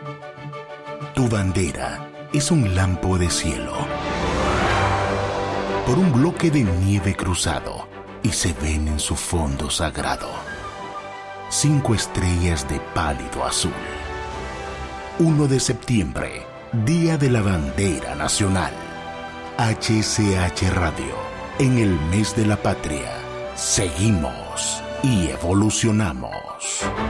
Tu bandera es un lampo de cielo por un bloque de nieve cruzado y se ven en su fondo sagrado 5 estrellas de pálido azul. 1 de septiembre, Día de la Bandera Nacional. HCH Radio, en el mes de la patria, seguimos y evolucionamos.